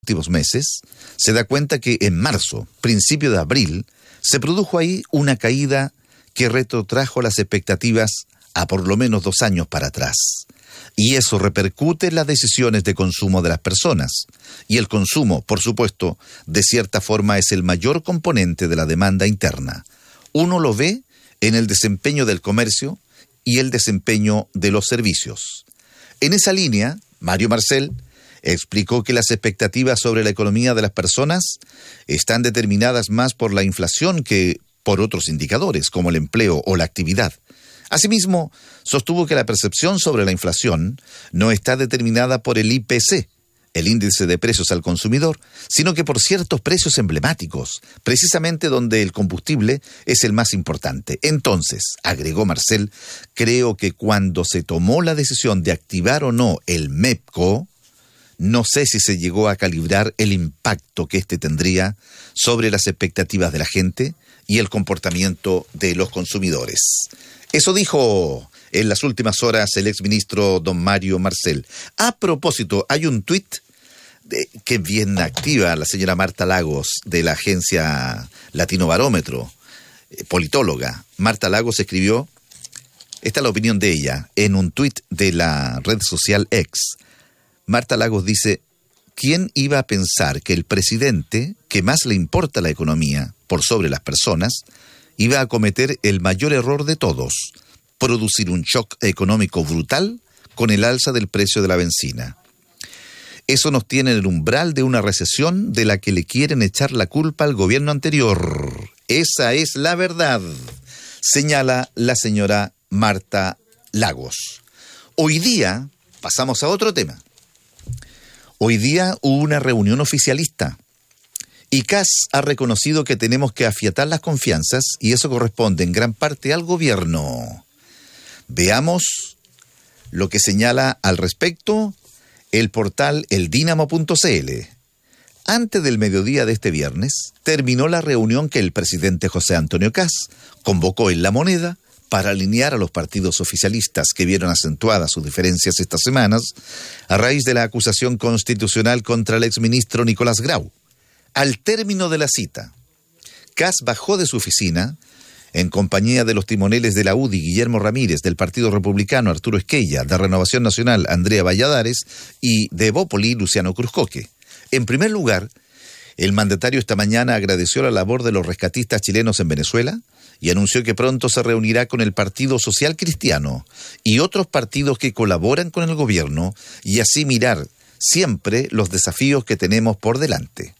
últimos meses, se da cuenta que en marzo, principio de abril, se produjo ahí una caída que retrotrajo las expectativas a por lo menos 2 años para atrás. Y eso repercute en las decisiones de consumo de las personas. Y el consumo, por supuesto, de cierta forma es el mayor componente de la demanda interna. Uno lo ve en el desempeño del comercio y el desempeño de los servicios. En esa línea, Mario Marcel explicó que las expectativas sobre la economía de las personas están determinadas más por la inflación que por otros indicadores, como el empleo o la actividad. Asimismo, sostuvo que la percepción sobre la inflación no está determinada por el IPC, el índice de precios al consumidor, sino que por ciertos precios emblemáticos, precisamente donde el combustible es el más importante. Entonces, agregó Marcel, creo que cuando se tomó la decisión de activar o no el MEPCO, no sé si se llegó a calibrar el impacto que éste tendría sobre las expectativas de la gente y el comportamiento de los consumidores. Eso dijo en las últimas horas el exministro don Mario Marcel. A propósito, hay un tuit que bien activa la señora Marta Lagos de la agencia Latinobarómetro, politóloga. Marta Lagos escribió, esta es la opinión de ella, en un tuit de la red social X. Marta Lagos dice, ¿quién iba a pensar que el presidente, que más le importa la economía por sobre las personas, iba a cometer el mayor error de todos, producir un shock económico brutal con el alza del precio de la benzina? Eso nos tiene en el umbral de una recesión de la que le quieren echar la culpa al gobierno anterior. Esa es la verdad, señala la señora Marta Lagos. Hoy día, pasamos a otro tema. Hoy día hubo una reunión oficialista y Kast ha reconocido que tenemos que afiatar las confianzas y eso corresponde en gran parte al gobierno. Veamos lo que señala al respecto el portal eldinamo.cl. Antes del mediodía de este viernes terminó la reunión que el presidente José Antonio Kast convocó en La Moneda para alinear a los partidos oficialistas que vieron acentuadas sus diferencias estas semanas a raíz de la acusación constitucional contra el exministro Nicolás Grau. Al término de la cita, Kast bajó de su oficina en compañía de los timoneles de la UDI, Guillermo Ramírez, del Partido Republicano, Arturo Esquella, de Renovación Nacional, Andrea Valladares, y de Evópoli, Luciano Cruzcoque. En primer lugar, el mandatario esta mañana agradeció la labor de los rescatistas chilenos en Venezuela y anunció que pronto se reunirá con el Partido Social Cristiano y otros partidos que colaboran con el gobierno y así mirar siempre los desafíos que tenemos por delante.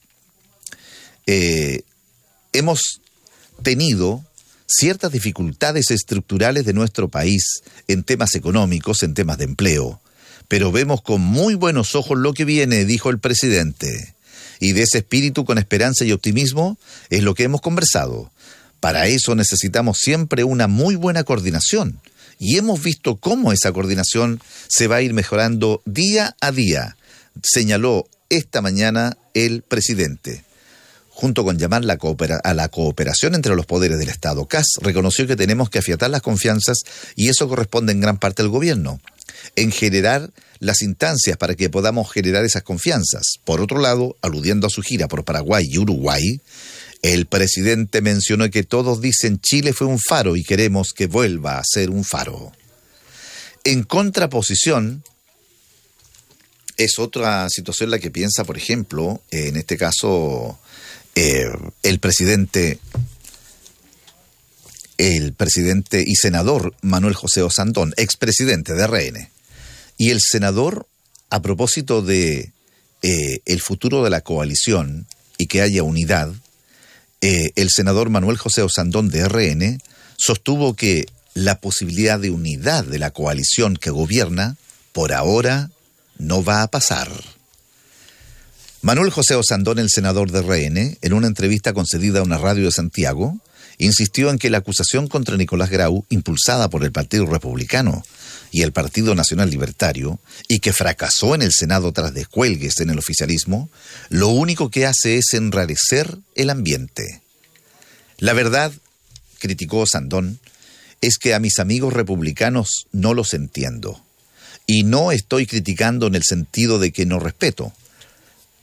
Hemos tenido ciertas dificultades estructurales de nuestro país en temas económicos, en temas de empleo, pero vemos con muy buenos ojos lo que viene, dijo el presidente. Y de ese espíritu con esperanza y optimismo es lo que hemos conversado. Para eso necesitamos siempre una muy buena coordinación. Y hemos visto cómo esa coordinación se va a ir mejorando día a día, señaló esta mañana el presidente. Junto con llamar a la cooperación entre los poderes del Estado, Kast reconoció que tenemos que afiatar las confianzas y eso corresponde en gran parte al gobierno, en generar las instancias para que podamos generar esas confianzas. Por otro lado, aludiendo a su gira por Paraguay y Uruguay, el presidente mencionó que todos dicen Chile fue un faro y queremos que vuelva a ser un faro. En contraposición, es otra situación la que piensa, por ejemplo, en este caso, el presidente y senador Manuel José Osandón, expresidente de RN. Y el senador, a propósito de el futuro de la coalición y que haya unidad, el senador Manuel José Osandón de RN sostuvo que la posibilidad de unidad de la coalición que gobierna, por ahora, no va a pasar. Manuel José Osandón, el senador de RN, en una entrevista concedida a una radio de Santiago, insistió en que la acusación contra Nicolás Grau, impulsada por el Partido Republicano y el Partido Nacional Libertario, y que fracasó en el Senado tras descuelgues en el oficialismo, lo único que hace es enrarecer el ambiente. La verdad, criticó Osandón, es que a mis amigos republicanos no los entiendo. Y no estoy criticando en el sentido de que no respeto,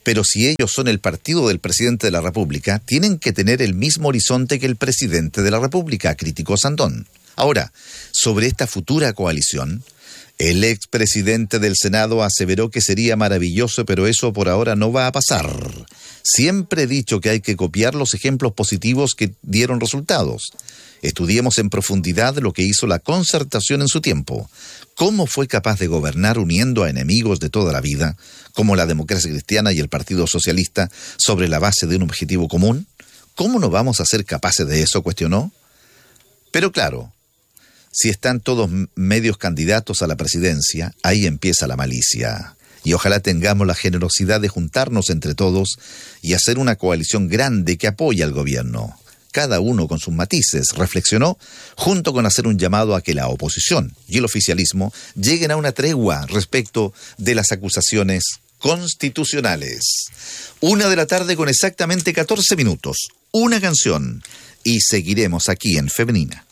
Pero si ellos son el partido del presidente de la República, tienen que tener el mismo horizonte que el presidente de la República, criticó Sandón. Ahora, sobre esta futura coalición, el expresidente del Senado aseveró que sería maravilloso, pero eso por ahora no va a pasar. Siempre he dicho que hay que copiar los ejemplos positivos que dieron resultados. Estudiemos en profundidad lo que hizo la Concertación en su tiempo. ¿Cómo fue capaz de gobernar uniendo a enemigos de toda la vida, como la Democracia Cristiana y el Partido Socialista, sobre la base de un objetivo común? ¿Cómo no vamos a ser capaces de eso?, cuestionó. Pero claro, si están todos medios candidatos a la presidencia, ahí empieza la malicia. Y ojalá tengamos la generosidad de juntarnos entre todos y hacer una coalición grande que apoye al gobierno. Cada uno con sus matices, reflexionó, junto con hacer un llamado a que la oposición y el oficialismo lleguen a una tregua respecto de las acusaciones constitucionales. 1 de la tarde con exactamente 14 minutos. Una canción y seguiremos aquí en Femenina.